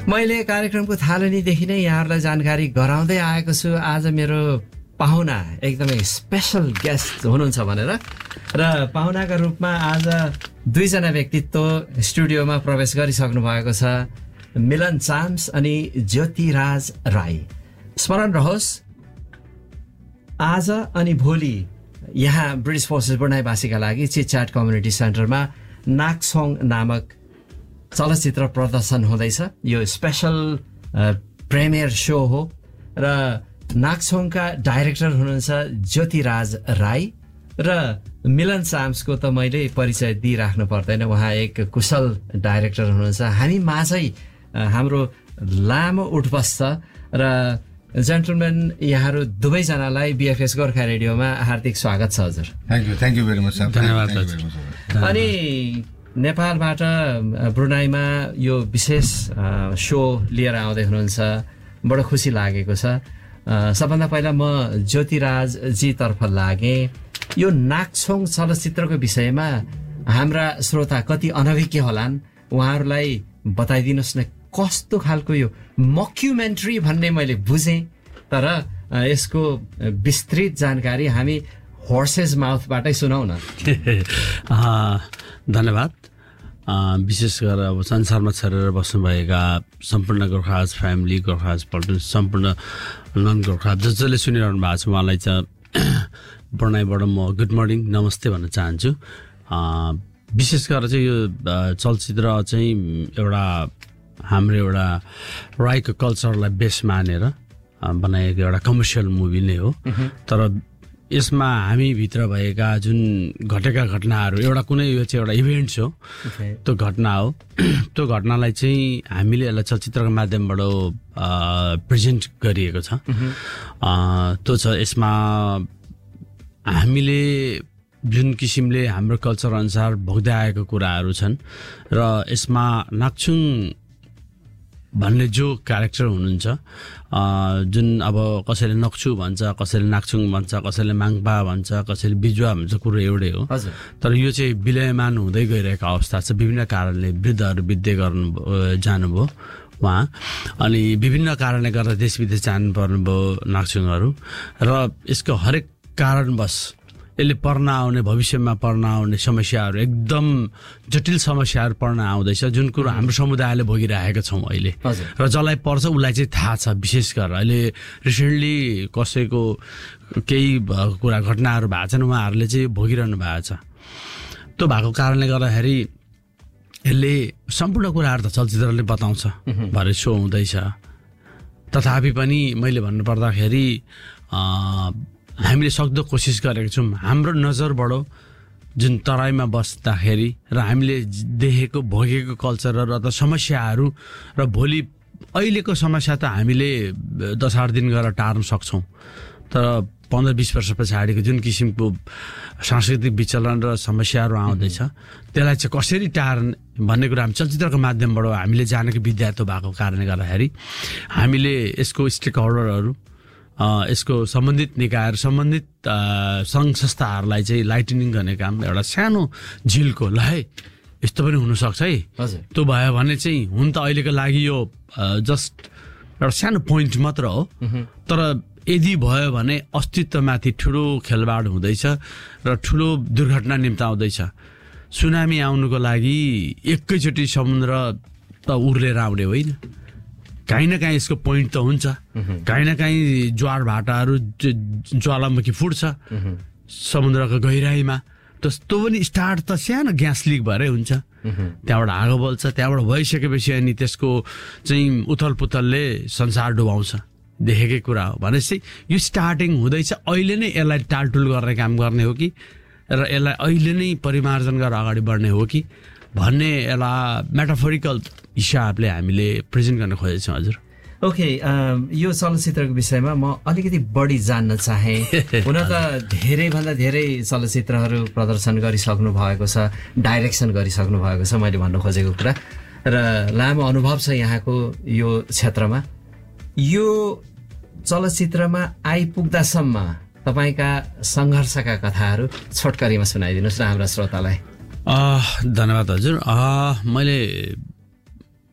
मैले कार्यक्रमको थालनीदेखि नै यहाँहरूलाई जानकारी गराउँदै आएको छु। आज मेरो पाहुना एकदमै स्पेशल गेस्ट हुनुहुन्छ भनेर र पाहुनाका रूपमा आज दुईजना व्यक्तित्व स्टुडियोमा प्रवेश गरिसक्नु भएको छ, मिलन चाम्स अनि ज्योतिराज राई। स्मरण रहोस्, आज अनि भोलि यहाँ ब्रिटिस फोर्सेस बुढाईवासीका लागि चिटच्याट कम्युनिटी सेन्टरमा नाक्सोङ नामक चलचित्र प्रदर्शन हुँदैछ। यो स्पेशल प्रिमियर शो हो र नाक्सोङका डाइरेक्टर हुनुहुन्छ ज्योतिराज राई र मिलन चाम्सको त मैले परिचय दिइराख्नु पर्दैन, उहाँ एक कुशल डाइरेक्टर हुनुहुन्छ। हामी माझै हाम्रो लामो उठबस छ र जेन्टलमेन यहाँहरू दुवैजनालाई बिएफएस गोर्खा रेडियोमा हार्दिक स्वागत छ हजुर। Thank you very much. धन्यवाद। अनि नेपालबाट ब्रुनाईमा यो विशेष शो लिएर आउँदै हुनुहुन्छ, बडो खुसी लागेको छ। सबभन्दा पहिला म ज्योतिराजजीतर्फ लागेँ। यो नाक्सोङ चलचित्रको विषयमा हाम्रा श्रोता कति अनभिज्ञ होलान्, उहाँहरूलाई बताइदिनुहोस् न, कस्तो खालको यो मक्युमेन्ट्री भन्ने मैले बुझेँ, तर यसको विस्तृत जानकारी हामी हर्सेस माउथबाटै सुनाउ न। धन्यवाद। विशेष गरेर अब संसारमा छरेर बस्नुभएका सम्पूर्ण गोर्खाज फ्यामिली, गोर्खाज पल्टन, सम्पूर्ण नन गोर्खा जसले सुनिरहनु भएको छ उहाँलाई चाहिँ ब्रुनाईबाट म गुड मर्निङ नमस्ते भन्न चाहन्छु। विशेष गरेर चाहिँ यो चलचित्र चाहिँ एउटा हाम्रो एउटा राईको कल्चरलाई बेस मानेर बनाएको एउटा कमर्सियल मुभी नै हो। तर यसमा हामी भित्र भएका जुन घटेका घटनाहरू, एउटा कुनै यो चाहिँ एउटा इभेन्ट्स हो, त्यो घटना हो। त्यो घटनालाई चाहिँ हामीले यसलाई चलचित्रको माध्यमबाट प्रेजेन्ट गरिएको छ। त्यो छ यसमा हामीले जुन किसिमले हाम्रो कल्चर अनुसार भोग्दै आएको कुराहरू छन् र यसमा नाक्सुङ भन्ने जो क्यारेक्टर हुनुहुन्छ, जुन अब कसैले नक्छु भन्छ, कसैले नाक्सुङ भन्छ, कसैले माङपा भन्छ, कसैले बिजुवा भन्छ, कुरो एउटै हो। तर यो चाहिँ विलयमान हुँदै गइरहेको अवस्था छ। विभिन्न कारणले वृद्धहरू विद्या गर्नु जानुभयो उहाँ, अनि विभिन्न कारणले गर्दा देश विदेश जानु पर्नुभयो नाक्सुङहरू, र यसको हरेक कारणवश यसले पर्न आउने, भविष्यमा पर्न आउने समस्याहरू, एकदम जटिल समस्याहरू पर्न आउँदैछ, जुन कुरो हाम्रो समुदायले भोगिरहेका छौँ अहिले, र जसलाई पर्छ उसलाई चाहिँ थाहा छ। विशेष गरेर अहिले रिसेन्टली कसैको केही कुरा घटनाहरू भएको छन्, उहाँहरूले चाहिँ भोगिरहनु भएको छ। त्यो भएको कारणले गर्दाखेरि यसले सम्पूर्ण कुराहरू त चलचित्रले बताउँछ, भरे सो हुँदैछ। तथापि पनि मैले भन्नुपर्दाखेरि हामीले सक्दो कोसिस गरेको छौँ हाम्रो नजरबाट जुन तराईमा बस्दाखेरि र हामीले देखेको भोगेको कल्चरहरू अथवा समस्याहरू, र भोलि अहिलेको समस्या त हामीले 10-8 दिन गरेर टार्न सक्छौँ, तर 15-20 वर्ष पछाडिको जुन किसिमको सांस्कृतिक विचलन र समस्याहरू आउँदैछ त्यसलाई चाहिँ कसरी टार्ने भन्ने कुरा हामी चलचित्रको माध्यमबाट हामीले जानेको विद्यार्थी भएको कारणले गर्दाखेरि हामीले यसको स्टेक होल्डरहरू, यसको सम्बन्धित निकायहरू, सम्बन्धित सङ्घ संस्थाहरूलाई चाहिँ लाइटनिङ गर्ने काम, एउटा सानो झिलको ल है यस्तो पनि हुनसक्छ है, त्यो भयो भने चाहिँ हुन त अहिलेको लागि यो जस्ट एउटा सानो पोइन्ट मात्र हो, तर यदि भयो भने अस्तित्वमाथि ठुलो खेलबाड हुँदैछ र ठुलो दुर्घटना निम्ताउँदैछ। सुनामी आउनुको लागि एकैचोटि समुद्र त उर्लेर आउने होइन, काहीँ न काहीँ यसको पोइन्ट त हुन्छ, काहीँ न काहीँ ज्वार भाटाहरू ज्वालामुखी फुट्छ समुद्रको गहिराईमा, त्यस्तो पनि स्टार्ट त सानो ग्यास लिक भएरै हुन्छ, त्यहाँबाट आगो बल्छ, त्यहाँबाट भइसकेपछि अनि त्यसको चाहिँ उथल पुथलले संसार डुबाउँछ, देखेकै कुरा हो। भनेपछि यो स्टार्टिङ हुँदैछ, अहिले नै यसलाई टालटुल गर्ने काम गर्ने हो कि, र यसलाई अहिले नै परिमार्जन गरेर अगाडि बढ्ने हो कि भन्ने यसलाई मेटाफोरिकल हिसाबले हामीले प्रेजेन्ट गर्न खोजेछौँ हजुर। ओके, यो चलचित्रको विषयमा म अलिकति बढी जान्न चाहेँ। हुन त धेरैभन्दा धेरै चलचित्रहरू प्रदर्शन गरिसक्नु भएको छ, डाइरेक्सन गरिसक्नु भएको छ, मैले भन्नु खोजेको कुरा, र लामो अनुभव छ यहाँको यो क्षेत्रमा। यो चलचित्रमा आइपुग्दासम्म तपाईँका सङ्घर्षका कथाहरू छोटकरीमा सुनाइदिनुहोस् न हाम्रा श्रोतालाई। धन्यवाद हजुर। मैले